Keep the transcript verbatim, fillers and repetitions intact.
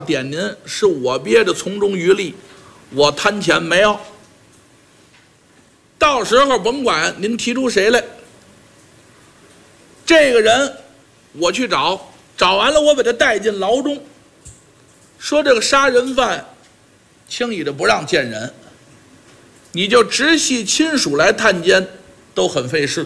点您是我憋着从中渔利，我贪钱没有。到时候甭管您提出谁来，这个人我去找，找完了我把他带进牢中。说这个杀人犯轻易的不让见人，你就直系亲属来探监都很费事。